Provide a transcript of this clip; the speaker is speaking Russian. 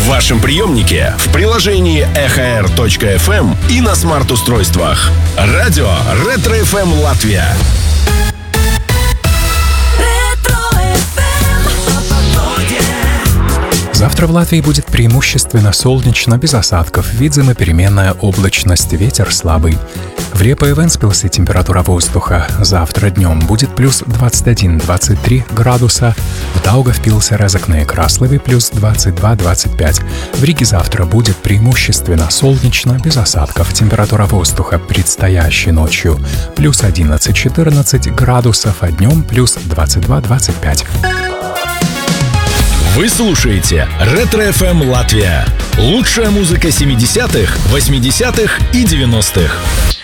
вашем приемнике, в приложении ekhr.fm и на смарт-устройствах. Радио Ретро-ФМ Латвия. Завтра в Латвии будет преимущественно солнечно, без осадков. Видимо, переменная облачность, ветер слабый. В Репо и Вентспилсе температура воздуха завтра днем будет плюс 21-23 градуса. В Даугавпилсе, Резекне и Краслове плюс 22-25. В Риге завтра будет преимущественно солнечно, без осадков. Температура воздуха предстоящей ночью плюс 11-14 градусов, а днем плюс 22-25. Вы слушаете Ретро-ФМ Латвия. Лучшая музыка 70-х, 80-х и 90-х.